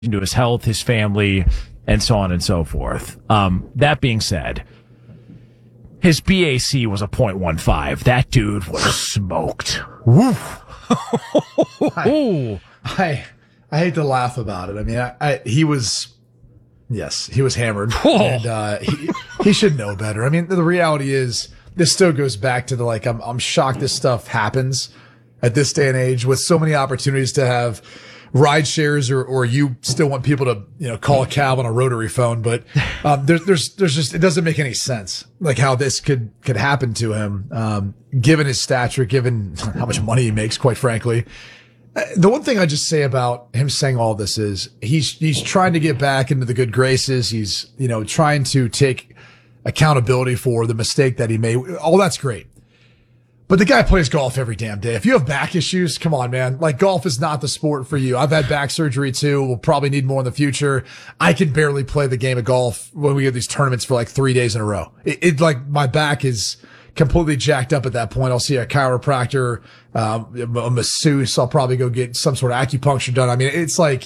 to his health, his family, and so on and so forth. That being said, his BAC was a .15. That dude was smoked. Woof. I hate to laugh about it. I mean, he was hammered, and he should know better. I mean, the reality is, this still goes back to I'm shocked this stuff happens at this day and age with so many opportunities to have ride shares, or you still want people to, call a cab on a rotary phone. But, there's just, it doesn't make any sense, like how this could happen to him, given his stature, given how much money he makes, quite frankly. The one thing I just say about him saying all this is he's trying to get back into the good graces. He's, trying to take accountability for the mistake that he made. All that's great. But the guy plays golf every damn day. If you have back issues, come on, man. Like, golf is not the sport for you. I've had back surgery too. We'll probably need more in the future. I can barely play the game of golf when we get these tournaments for like 3 days in a row. It like, my back is completely jacked up at that point. I'll see a chiropractor, a masseuse. I'll probably go get some sort of acupuncture done. I mean, it's like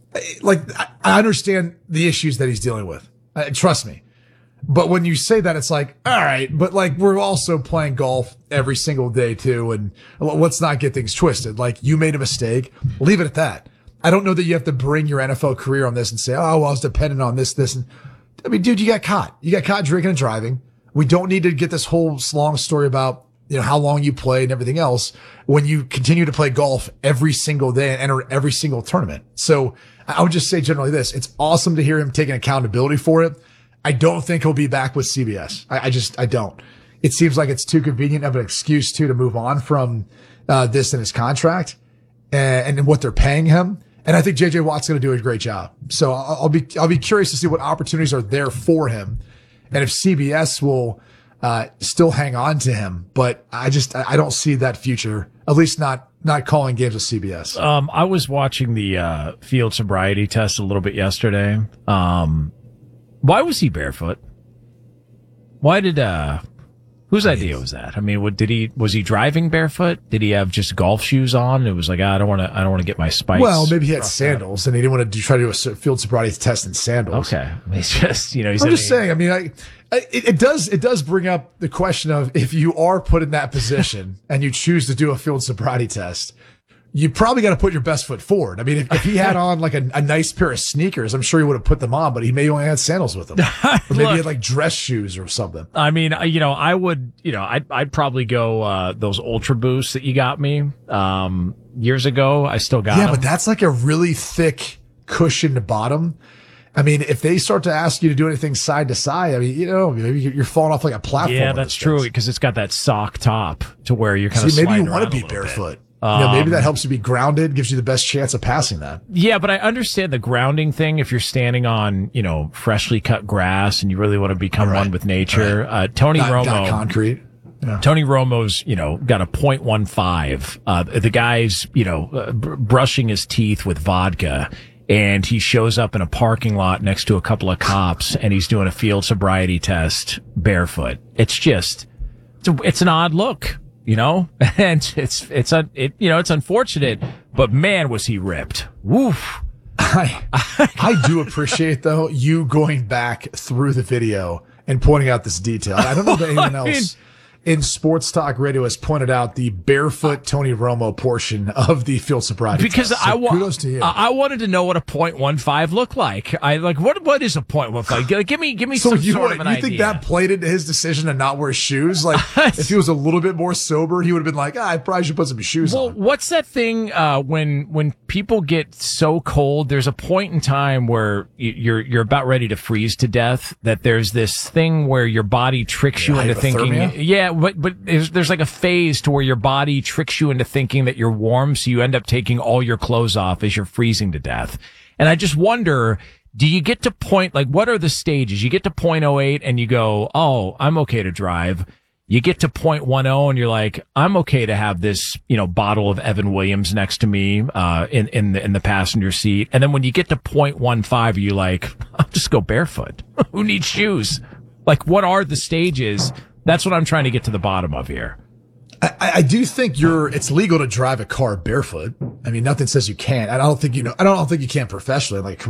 I understand the issues that he's dealing with. Trust me. But when you say that, it's like, all right, but like, we're also playing golf every single day too. And let's not get things twisted. Like, you made a mistake. Leave it at that. I don't know that you have to bring your NFL career on this and say, oh, well, I was dependent on this. And I mean, dude, you got caught. You got caught drinking and driving. We don't need to get this whole long story about, how long you play and everything else when you continue to play golf every single day and enter every single tournament. So I would just say generally this, it's awesome to hear him taking accountability for it. I don't think he'll be back with CBS. I don't. It seems like it's too convenient of an excuse to move on from, this in his contract and what they're paying him. And I think JJ Watt's going to do a great job. So I'll be curious to see what opportunities are there for him. And if CBS will, still hang on to him, but I don't see that future, at least not calling games with CBS. I was watching the, field sobriety test a little bit yesterday. Why was he barefoot? Why did, whose idea was that? I mean, was he driving barefoot? Did he have just golf shoes on? It was like, I don't want to get my spikes. Well, maybe he had sandals and he didn't want to try to do a field sobriety test in sandals. Okay. He's just, I'm just saying, I mean, it does bring up the question of, if you are put in that position and you choose to do a field sobriety test, you probably got to put your best foot forward. I mean, if he had on like a nice pair of sneakers, I'm sure he would have put them on, but he may only had sandals with him. Or maybe he had like dress shoes or something. I mean, I would, I'd probably go, those Ultra Boosts that you got me, years ago. I still got them. But that's like a really thick cushioned bottom. I mean, if they start to ask you to do anything side to side, I mean, maybe you're falling off like a platform. Yeah, that's true, because it's got that sock top to where you're kind of maybe you want to be barefoot. Maybe that helps you be grounded, gives you the best chance of passing that. Yeah, but I understand the grounding thing if you're standing on, freshly cut grass and you really want to become one with nature. Right. Tony Romo. Not concrete. Yeah. Tony Romo's, got a .15. The guy's, brushing his teeth with vodka, and he shows up in a parking lot next to a couple of cops, and he's doing a field sobriety test barefoot. It's just, it's an odd look. And it's unfortunate, but man, was he ripped. Woof. I do appreciate though, you going back through the video and pointing out this detail. I don't know that anyone else in Sports Talk Radio has pointed out the barefoot Tony Romo portion of the field sobriety because test. So kudos to you. I wanted to know what a .15 looked like. What is a .15? Give me so some sort of an idea. You think that played into his decision to not wear shoes? Like, if he was a little bit more sober, he would have been like, I probably should put some shoes on. What's that thing, when people get so cold, there's a point in time where you're about ready to freeze to death, that there's this thing where your body tricks you into thinking, but there's like a phase to where your body tricks you into thinking that you're warm, so you end up taking all your clothes off as you're freezing to death. And I just wonder, do you get to what are the stages? You get to .08 and you go, oh, I'm okay to drive. You get to .10 and you're like, I'm okay to have this, bottle of Evan Williams next to me, in the passenger seat. And then when you get to .15, you're like, I'll just go barefoot. Who needs shoes? Like, what are the stages? That's what I'm trying to get to the bottom of here. I do think it's legal to drive a car barefoot. I mean, nothing says you can't. I don't think you can professionally, like